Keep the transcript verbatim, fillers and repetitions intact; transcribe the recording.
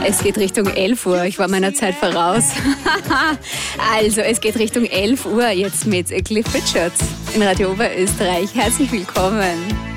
Es geht Richtung elf Uhr. Ich war meiner Zeit voraus. Also, es geht Richtung elf Uhr jetzt mit Cliff Richards in Radio Oberösterreich. Herzlich willkommen.